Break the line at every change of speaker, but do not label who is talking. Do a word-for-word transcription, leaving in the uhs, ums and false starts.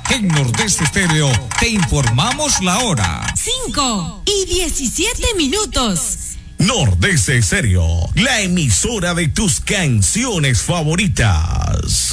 En Nordeste Estéreo te informamos la hora.
cinco y diecisiete minutos.
Nordeste Estéreo, la emisora de tus canciones favoritas.